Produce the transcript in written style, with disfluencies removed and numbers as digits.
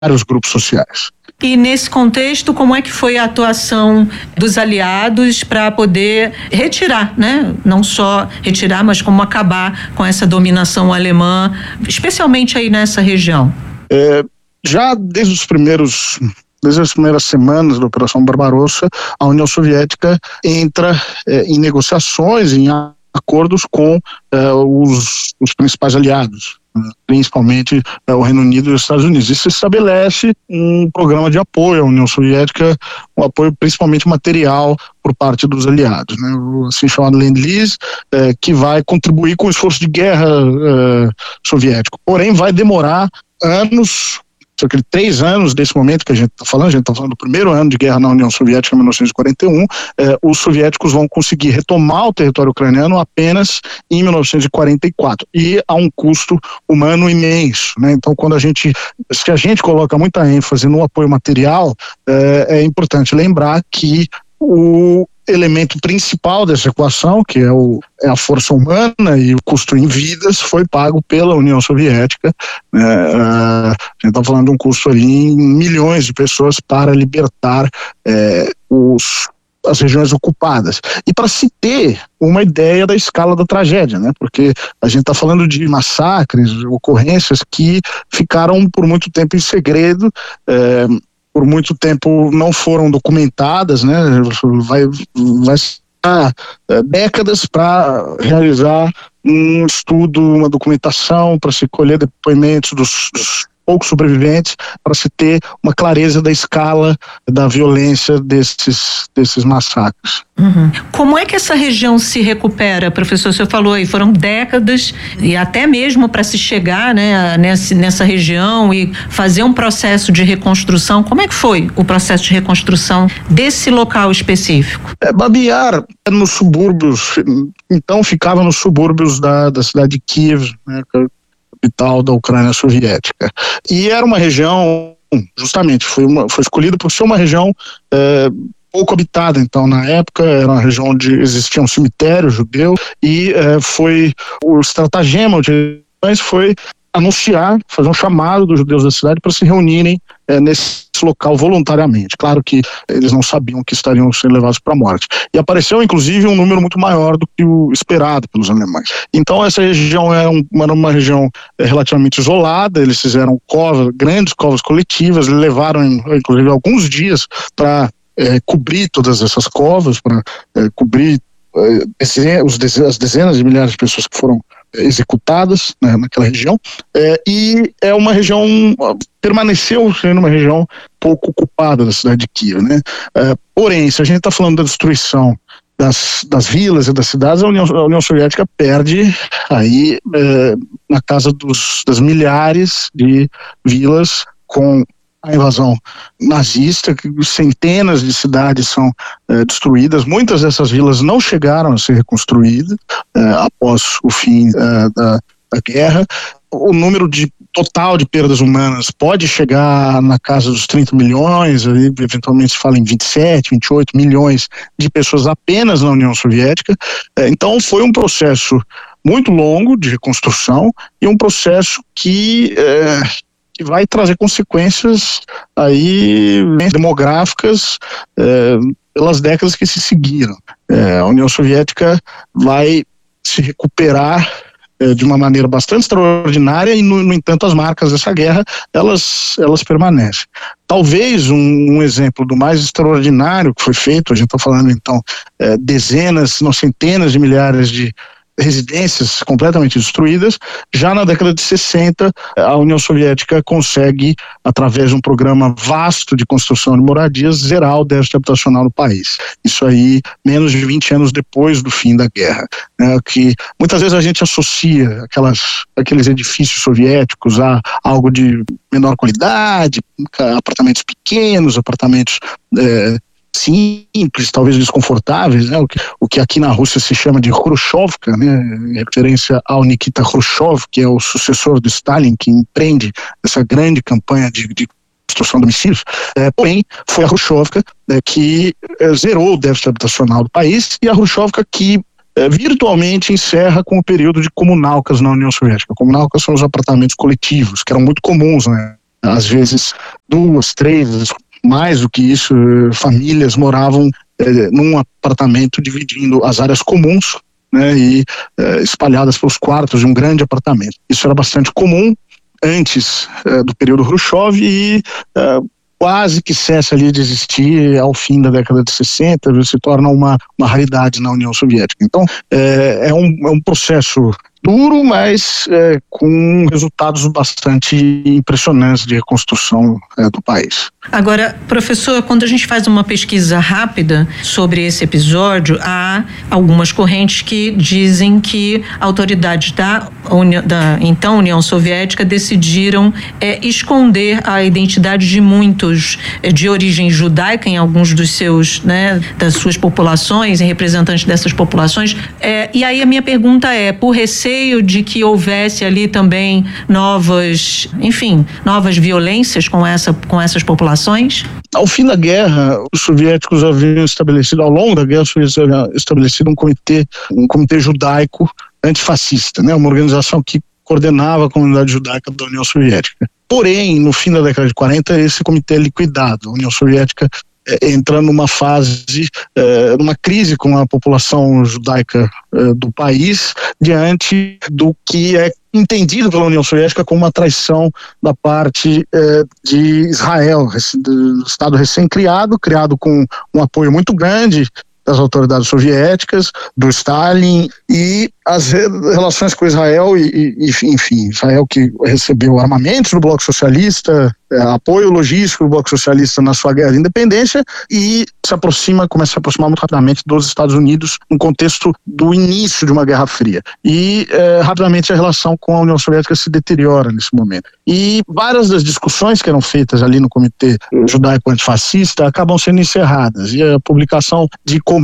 vários grupos sociais. E nesse contexto, como é que foi a atuação dos aliados para poder retirar, né? Não só retirar, mas como acabar com essa dominação alemã, especialmente aí nessa região? Já desde as primeiras semanas da Operação Barbarossa, a União Soviética entra em negociações, em acordos com os principais aliados, principalmente o Reino Unido e os Estados Unidos. Isso estabelece um programa de apoio à União Soviética, um apoio principalmente material por parte dos aliados, né? O assim chamado Lend-Lease, que vai contribuir com o esforço de guerra soviético. Porém, vai demorar anos, cerca de 3 anos desse momento que a gente está falando do primeiro ano de guerra na União Soviética, em 1941, os soviéticos vão conseguir retomar o território ucraniano apenas em 1944, e a um custo humano imenso, né? Então, se a gente coloca muita ênfase no apoio material, é importante lembrar que o elemento principal dessa equação, que é a força humana e o custo em vidas, foi pago pela União Soviética. A gente está falando de um custo ali em milhões de pessoas para libertar as regiões ocupadas. E para se ter uma ideia da escala da tragédia, né? Porque a gente está falando de massacres, ocorrências que ficaram por muito tempo em segredo, por muito tempo não foram documentadas, né? Vai décadas para realizar um estudo, uma documentação, para se colher depoimentos dos poucos sobreviventes, para se ter uma clareza da escala da violência desses massacres. Uhum. Como é que essa região se recupera, professor? O senhor falou aí, foram décadas, e até mesmo para se chegar, né, nessa região e fazer um processo de reconstrução. Como é que foi o processo de reconstrução desse local específico? Babi Yar, nos subúrbios, então ficava nos subúrbios da cidade de Kiev, né, capital da Ucrânia soviética. E era uma região, justamente, foi escolhida por ser uma região pouco habitada. Então, na época, era uma região onde existia um cemitério judeu, e o estratagema foi anunciar, fazer um chamado dos judeus da cidade para se reunirem nesse local voluntariamente. Claro que eles não sabiam que estariam sendo levados para a morte. E apareceu, inclusive, um número muito maior do que o esperado pelos alemães. Então, essa região era uma região relativamente isolada. Eles fizeram grandes covas coletivas, levaram, inclusive, alguns dias para cobrir todas essas covas, para cobrir as dezenas de milhares de pessoas que foram executadas, né, naquela região, e é uma região, permaneceu sendo uma região pouco ocupada da cidade de Kiev, né? Porém, se a gente está falando da destruição das vilas e das cidades, a União Soviética perde aí na casa das milhares de vilas com a invasão nazista, que centenas de cidades são destruídas. Muitas dessas vilas não chegaram a ser reconstruídas após o fim da guerra. O número total de perdas humanas pode chegar na casa dos 30 milhões, aí, eventualmente se fala em 27, 28 milhões de pessoas apenas na União Soviética. Então foi um processo muito longo de reconstrução, e um processo que vai trazer consequências aí demográficas pelas décadas que se seguiram. A União Soviética vai se recuperar de uma maneira bastante extraordinária, e no entanto as marcas dessa guerra elas permanecem. Talvez um exemplo do mais extraordinário que foi feito, a gente está falando então dezenas, se não centenas de milhares de residências completamente destruídas. Já na década de 60, a União Soviética consegue, através de um programa vasto de construção de moradias, zerar o déficit habitacional no país. Isso aí, menos de 20 anos depois do fim da guerra, né, que muitas vezes a gente associa aqueles edifícios soviéticos a algo de menor qualidade, apartamentos pequenos, apartamentos simples, talvez desconfortáveis, né? O que aqui na Rússia se chama de Khrushchevka, né? Em referência ao Nikita Khrushchev, que é o sucessor do Stalin, que empreende essa grande campanha de construção de domicílios. Porém, foi a Khrushchevka que zerou o déficit habitacional do país, e a Khrushchevka que virtualmente encerra com o período de comunalcas na União Soviética. Comunalcas são os apartamentos coletivos, que eram muito comuns, né? às vezes 2, 3, mais do que isso, famílias moravam num apartamento dividindo as áreas comuns, né, e espalhadas pelos quartos de um grande apartamento. Isso era bastante comum antes do período Khrushchev e quase que cessa ali de existir ao fim da década de 60, se torna uma raridade na União Soviética. Então, é um processo duro, mas com resultados bastante impressionantes de reconstrução do país. Agora, professor, quando a gente faz uma pesquisa rápida sobre esse episódio, há algumas correntes que dizem que autoridades da então União Soviética decidiram esconder a identidade de muitos de origem judaica em alguns dos seus, das suas populações, em representantes dessas populações. E aí a minha pergunta é, por receio de que houvesse ali também novas violências com essas populações? Ao fim da guerra, os soviéticos haviam estabelecido, ao longo da guerra, um comitê judaico antifascista, uma organização que coordenava a comunidade judaica da União Soviética. Porém, no fim da década de 40, esse comitê é liquidado. A União Soviética entra numa fase, numa crise com a população judaica do país, diante do que é entendido pela União Soviética como uma traição da parte de Israel, do Estado recém-criado, criado com um apoio muito grande das autoridades soviéticas, do Stalin, e as relações com Israel, enfim, Israel que recebeu armamentos do Bloco Socialista, apoio logístico do Bloco Socialista na sua guerra de independência, e começa a se aproximar muito rapidamente dos Estados Unidos no contexto do início de uma Guerra Fria. E rapidamente a relação com a União Soviética se deteriora nesse momento. E várias das discussões que eram feitas ali no Comitê Judaico Antifascista acabam sendo encerradas, e a publicação de